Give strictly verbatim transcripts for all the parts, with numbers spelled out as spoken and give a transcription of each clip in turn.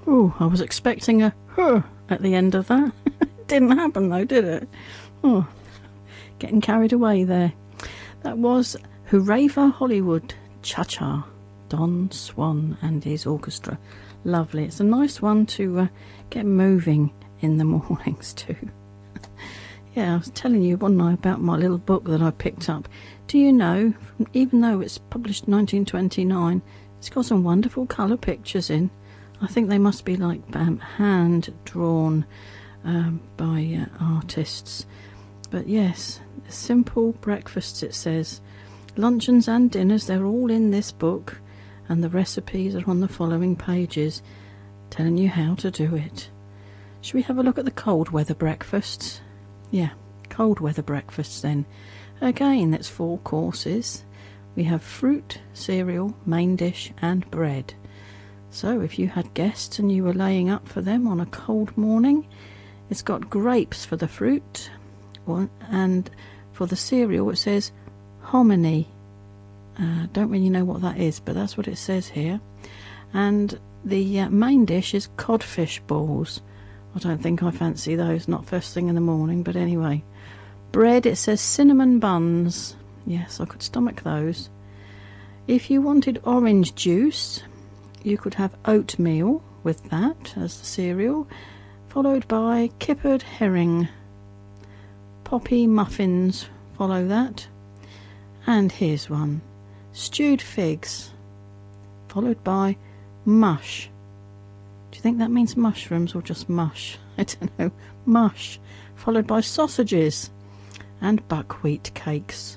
Oh, I was expecting a huh at the end of that. Didn't happen though, did it? Oh, getting carried away there. That was Hooray for Hollywood, Cha-Cha, Don Swan and his orchestra. Lovely. It's a nice one to uh, get moving in the mornings too. Yeah, I was telling you, wasn't I, about my little book that I picked up. Do you know, from, even though it's published nineteen twenty-nine, it's got some wonderful colour pictures in. I think they must be like um, hand-drawn um, by uh, artists. But yes, simple breakfasts, it says. Luncheons and dinners, they're all in this book. And the recipes are on the following pages, telling you how to do it. Should we have a look at the cold weather breakfasts? Yeah, cold weather breakfasts then. Again, it's four courses. We have fruit, cereal, main dish and bread. So if you had guests and you were laying up for them on a cold morning, it's got grapes for the fruit, and for the cereal it says hominy. Uh, don't really know what that is, but that's what it says here. And the uh, main dish is codfish balls. I don't think I fancy those, not first thing in the morning, but anyway. Bread, it says cinnamon buns. Yes, I could stomach those. If you wanted orange juice, you could have oatmeal with that as the cereal, followed by kippered herring. Poppy muffins follow that. And here's one. Stewed figs, followed by mush. Do you think that means mushrooms or just mush? I don't know. Mush, followed by sausages and buckwheat cakes.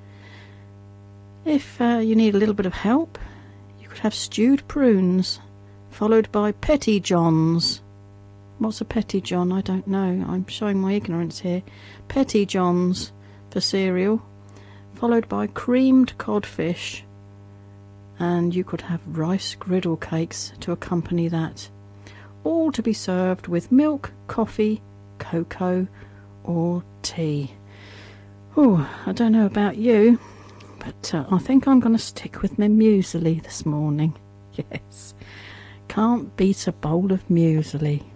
If uh, you need a little bit of help, you could have stewed prunes, followed by petty johns. What's a petty john? I don't know. I'm showing my ignorance here. Petty johns for cereal, followed by creamed codfish, and you could have rice griddle cakes to accompany that, all to be served with milk, coffee, cocoa or tea. Oh, I don't know about you, but uh, I think I'm going to stick with my muesli this morning. Yes, can't beat a bowl of muesli.